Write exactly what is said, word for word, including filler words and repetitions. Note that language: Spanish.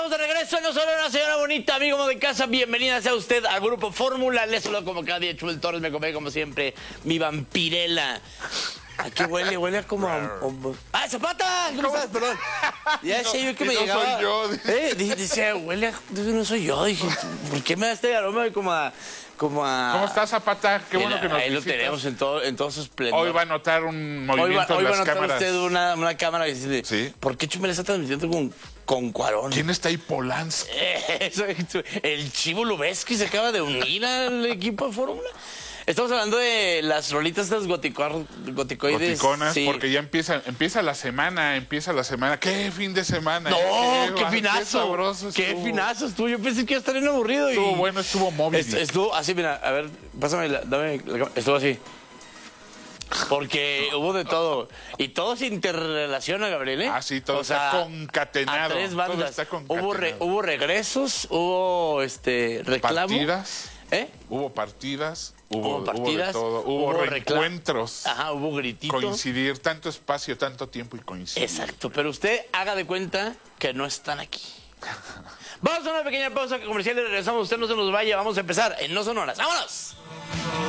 de regreso en No Solo Una Señora Bonita, amigo de casa, bienvenida sea usted al Grupo Fórmula. Les saludo como cada día, Chubel Torres, me come como siempre mi vampirela. ¿A qué huele? Huele a como a... ¡Ah, Zapata! ¿Cómo estás? Perdón. Ya sé yo que me no llegaba... soy yo. ¿Eh? Dice, huele a... No soy yo. Dije, ¿por qué me da este aroma como a... Como a... ¿Cómo estás, Zapata? Qué bueno que nos Ahí lo visitas. tenemos en todo, en todo su esplendor. Hoy va a notar un Hoy va, movimiento hoy en va a las notar cámaras. usted una, una cámara y dice, Sí. ¿por qué Chumel está transmitiendo con, con Cuarón? ¿Quién está ahí? Polanski. Eso, el Chivo Lubeski se acaba de unir al equipo de Fórmula. Estamos hablando de las rolitas estas gotico- goticoides. Goticonas, Sí. porque ya empieza, empieza la semana, empieza la semana. ¡Qué fin de semana! No, qué, qué finazo. sabroso Qué estuvo. finazo estuvo. Yo pensé que iba a estar bien aburrido. Estuvo y... bueno, estuvo móvil. Est- Estuvo así, mira, a ver, pásame, la, dame la cámara. Estuvo así. Porque hubo de todo. Y todo se interrelaciona, Gabriel, ¿eh? Ah, sí, todo O está sea, concatenado. A tres bandas. Todo está concatenado. Hubo, re- hubo regresos, hubo este reclamo. Partidas. ¿Eh? Hubo partidas. Hubo, Hubo partidas, hubo de todo. Hubo, hubo reencuentros. Ajá, hubo grititos. Coincidir, tanto espacio, tanto tiempo y coincidir. Exacto, pero usted haga de cuenta que no están aquí. Vamos a una pequeña pausa comercial y regresamos. Usted no se nos vaya. Vamos a empezar en No Sonoras. ¡Vámonos!